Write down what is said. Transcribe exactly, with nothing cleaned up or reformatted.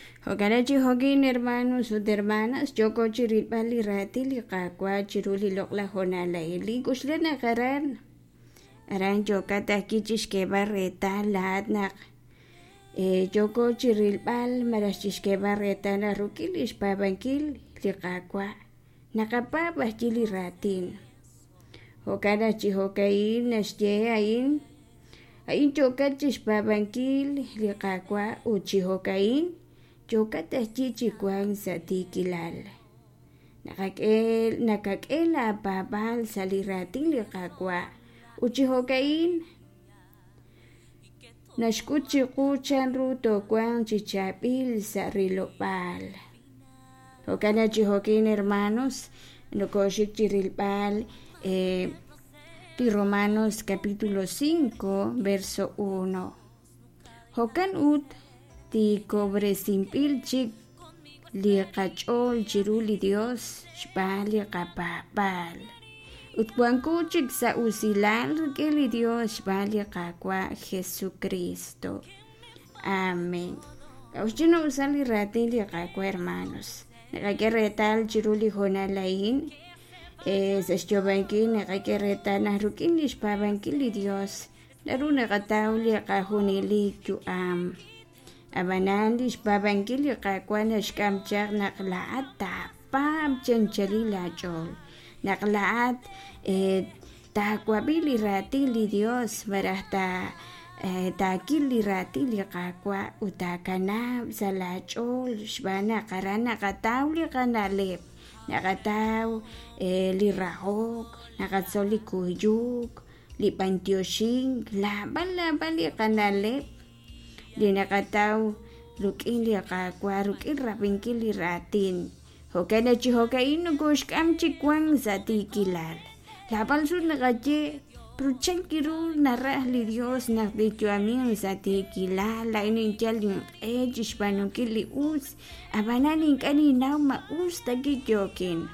Hokarachi hokin hermanos o hermanas, Yoko chirilpali ratili kakwa chiruli lokla honala ili kuslena karan. Aran yokata kichishkeba reta latnak. E Yoko chirilpal marashishkeba reta na rukilish pabankil li kakwa. Nakapapa chili ratin. Hokarachi hokain nashye ain. Ain chokachish pabankil li kakwa uchi hokain. Chokata chichi kwang sa tikilal. Nakakel nakakela babal salirating li kakwa. Uchi hokain. Nashkuchi kuchan ruto kwang chichapil sa rilopal. Hokana chihokin hermanos. Nokoshik chirilpal. Eh, Ti Romanos capítulo cinco verso uno. Hokan ut. Ti cobre simpil chik li kachol chiruli Dios shpali kapapal. Utkuanku chik sa usilal keli Dios shpali kakwa Jesucristo. Amén. Kaushino usali ratin li kakwa hermanos. Nakakeretal chiruli honalain. Es estobankin nakakeretal narukin li shpabankin li Dios. Naru nakatauli kahunili tu am. Abanandish babangili kakwana shkamchak naklaat tapam chanchali lachol. Naklaat eh, takwabili ratili Dios marahta eh, takili ratili kakwa utakanab sa lachol shbana karana katawli kanalep. Nakataw eh, li rahok, nakatsoli kuyuk, li pantioshing, laban laban li kanalep. Di nakataw lukin li kakwa lukin rapingkin li ratin. Hokana chi hokain nugosh kam chikwang sa tikilal. Lapal su nakache pruchan kiru narah li Dios nakdityo amin sa tikilal. Lainin chal yung edge panungkin li us. Abananin kaninaw maus tagityokin.